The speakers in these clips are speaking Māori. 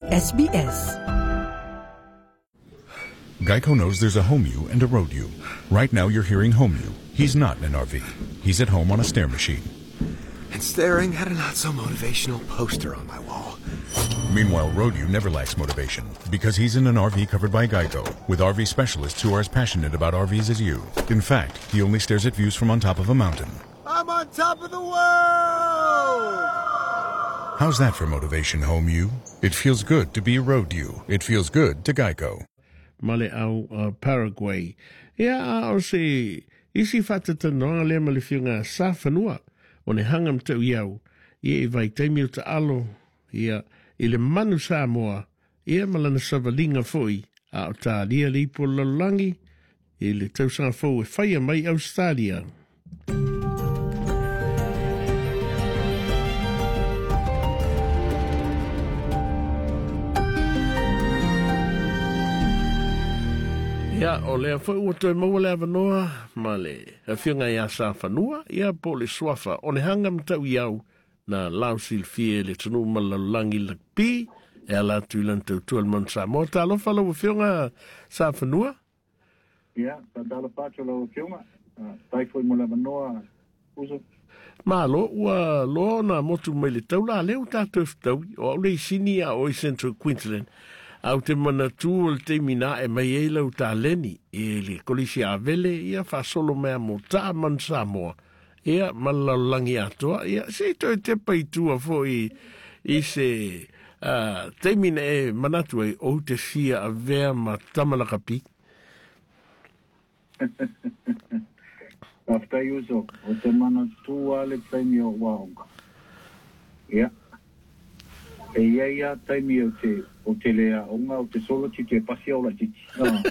SBS. Geico knows there's a home you and a road you. Right now you're hearing home you. He's not in an RV. He's at home on a stair machine. And staring at a not-so-motivational poster on my wall. Meanwhile, road you never lacks motivation because he's in an RV covered by Geico with RV specialists who are as passionate about RVs as you. In fact, he only stares at views from on top of a mountain. I'm on top of the world! How's that for motivation, home you? It feels good to be road you. It feels good to Geico. Male au Paraguay. Ia au se isi whatatanoa lea male whiunga sa whanua o ne hangam tau iau. Ia vai taimio ta alo. Ia le manu sa moa. Ia malana savalinga foi. A o ta lia lipo lalangi. Le tausanga fau e whaia mai Australia. Ia, o lea whai ua toi maua lea wanoa, ma le whiunga ia sa whanua, ia po le swafa, o ne hangam tau iau na lausil fie le tunu malalangi lakpi, e ala tuilan tau tual man sa mo, ta alofa lau whiunga sa whanua? Ia, ta alofa atu lau whiunga, tai fwoi mo lea wanoa, uso. Ma lo, ua lo na motu mai le tau la leo tātou tau, o au le sini a oi Central Queensland, au te mana tū o te mina e mai e lau tā leni, e le kolisi a vele, ia wha solo mea mo tā man Samoa, ia malalangi atoa, ia se toi te pai tua fo i se te mina e manatu e o te fia a vea ma tamalakapi. Aftai uso, o te mana tū ale taimi o waonga. Ia. E ia taimi o te lea onga o te solo ti te pasi au la titi.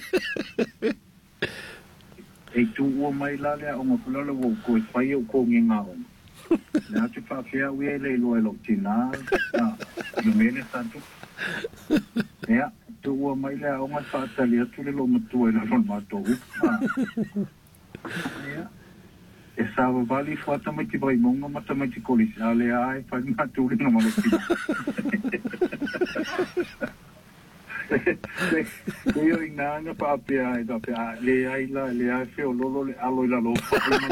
E tu ua mai la lea onga pulala wo koe whai o ko ngenga onga. Nea te whawhia ue le loe lo tina. Io mene tanto. Ea, tu ua mai lea onga whaatali atu le lo matua e la ron matou. Ea. E sawa vali whata mai te vai monga mata mai te kolisi. A lea ai whai matu le na malo tina. Io in nana papia e papia le ai feo lolo le alo la lo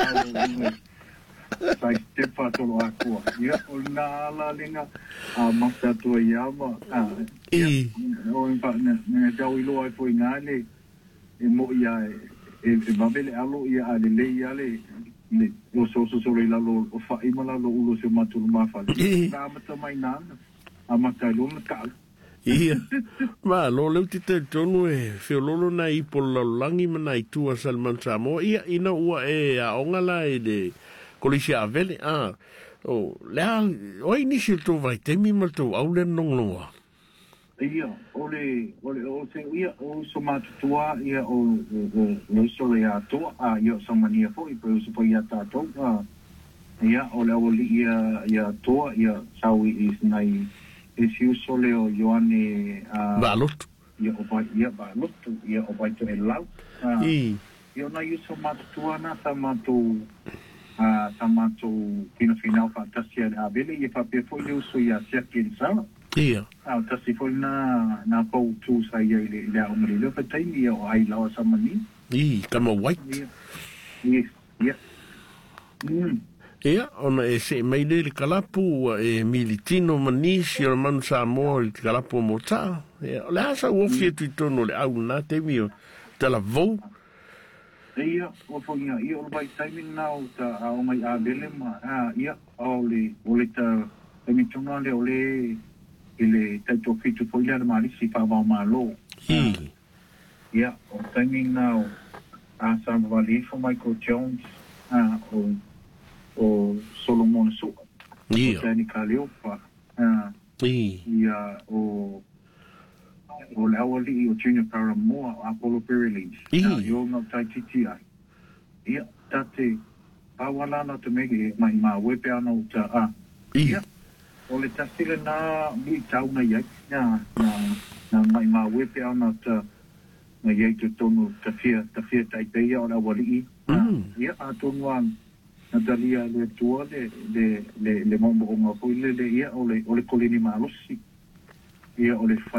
sai te fato lo aqua ia ona la linga a mata tu iama o in pa ne tau ilo ai foi ngale e mo ia e mabele alo ia ale le ia le lo so la lo o fa imala lo ulo se matu ma fa na mata mai nana a mata lo ka Ia, ma lo leu te te tonu e whio lolo na i po laulangi mana i tua Salman Samoa. Ia, ina ua e a ongala e de kolisi a vele. Lea, oi nisi o tō vai temi ma tō au le nonglonga. Ia, o se ia o so matutua ia o so le atua a ia so mania fo i po so po ia tatou. Ia, o le awali ia toa ia sawi is nai e si uso leo Ioane Balotu. Ia Balotu, ia o bai to e lau. Ia na uso matuana sa matu pina final fantasia a bele ia papia foi le uso ia sia kinsala. Ia. Tasi foi na pou tu sa ia le a umri le fatai ia o ai lau sa mani. Kama white. Ia. Ia, ona e se mai le kalapu e militino manisi o manu Samoa le kalapu mo tā. Ia, le asa uofi e tui tono le au na te mio tala vou. Ia, o fonga, ia o bai taiming nao ta o mai a bele ma, ia, o le ta emitona le o le ile taito fitu po ile ma lisi pa va ma lo. Ia, o taiming nao a sa vali for Michael Jones, o Solomon Su. Ia. O Tani Kaliopa. Ia, o le awali o Junior Paramoa, Apollo Perelins. Ia, ngau tai titi ai. Ia, tate, awala na te mege, mai ma wepe ana o ta Ia. O le tasile na mi tau na iai. Na mai ma wepe ana ta na iai te tonu tafia taipei o le awali i. Ia, a tonu an Natalia le tua le mombo o ngā poile le ia o le kolini malosi. Ia o le